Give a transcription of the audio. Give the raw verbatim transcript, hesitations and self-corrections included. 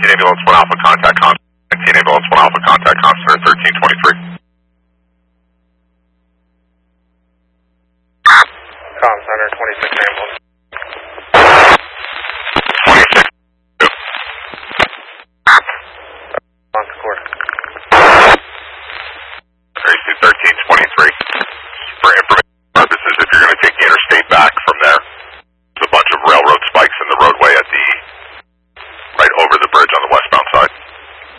nineteen ambulance one alpha contact con nineteen ambulance one alpha contact consider thirteen twenty-three. Com center twenty-six ambulance.